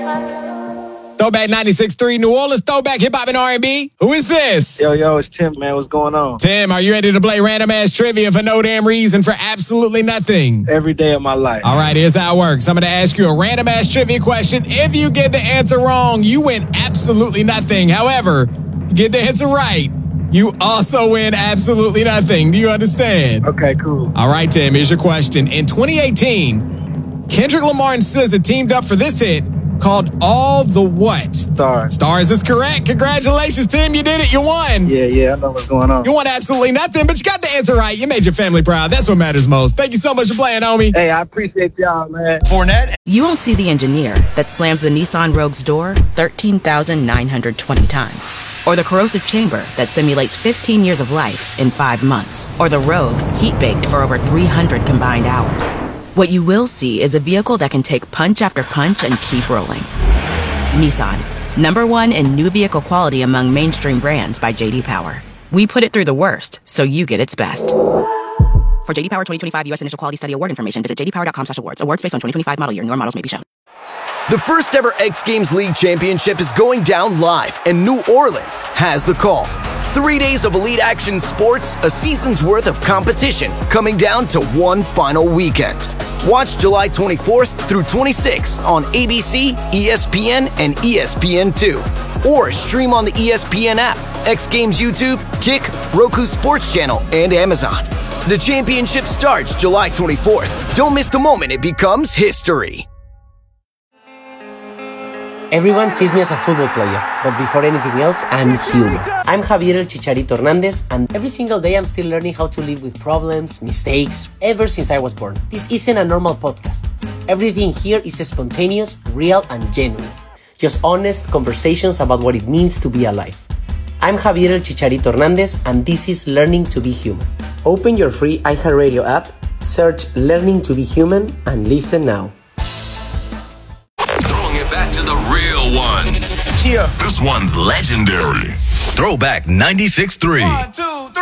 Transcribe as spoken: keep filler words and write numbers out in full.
Throwback ninety-six point three, New Orleans Throwback Hip Hop and R and B. Who is this? Yo, yo, it's Tim, man. What's going on? Tim, are you ready to play random ass trivia for no damn reason for absolutely nothing? Every day of my life. All right, here's how it works. I'm going to ask you a random ass trivia question. If you get the answer wrong, you win absolutely nothing. However, you get the answer right, you also win absolutely nothing. Do you understand? Okay, cool. All right, Tim, here's your question. In twenty eighteen, Kendrick Lamar and S Z A teamed up for this hit called All the What? Stars. Stars is correct. Congratulations, Tim. You did it. You won. Yeah, yeah, I know what's going on. You won absolutely nothing, but you got the answer right. You made your family proud. That's what matters most. Thank you so much for playing, homie. Hey, I appreciate y'all, man. Fournette. You won't see the engineer that slams the Nissan Rogue's door thirteen thousand nine hundred twenty times. Or the corrosive chamber that simulates fifteen years of life in five months. Or the Rogue heat-baked for over three hundred combined hours. What you will see is a vehicle that can take punch after punch and keep rolling. Nissan, number one in new vehicle quality among mainstream brands by J D Power. We put it through the worst, so you get its best. For J D Power twenty twenty-five U S Initial Quality Study Award information, visit j d power dot com slash awards. Awards based on twenty twenty-five model year. Newer models may be shown. The first ever X Games League Championship is going down live, and New Orleans has the call. Three days of elite action sports, a season's worth of competition, coming down to one final weekend. Watch July twenty-fourth through twenty-sixth on A B C, E S P N, and E S P N two. Or stream on the E S P N app, X Games YouTube, Kick, Roku Sports Channel, and Amazon. The championship starts July twenty-fourth. Don't miss the moment it becomes history. Everyone sees me as a football player, but before anything else, I'm human. I'm Javier El Chicharito Hernandez, and every single day I'm still learning how to live with problems, mistakes, ever since I was born. This isn't a normal podcast. Everything here is spontaneous, real, and genuine. Just honest conversations about what it means to be alive. I'm Javier El Chicharito Hernandez, and this is Learning to be Human. Open your free iHeartRadio app, search Learning to be Human, and listen now. Back to the real ones. Yeah. This one's legendary. Throwback ninety-six point three.